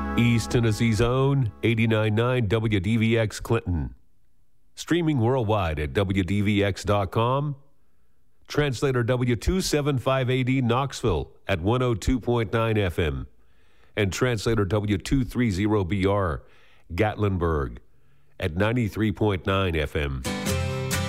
East Tennessee's own 89.9 WDVX Clinton. Streaming worldwide at WDVX.com. Translator W275AD Knoxville at 102.9 FM. And translator W230BR Gatlinburg at 93.9 FM.